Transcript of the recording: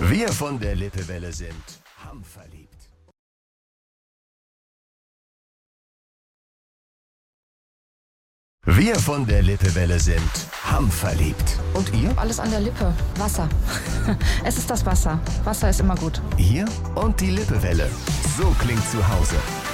Wir von der Lippewelle sind hamverliebt. Wir von der Lippewelle sind hamverliebt. Und ihr? Alles an der Lippe. Wasser. Es ist das Wasser. Wasser ist immer gut. Ihr und die Lippewelle. So klingt zu Hause.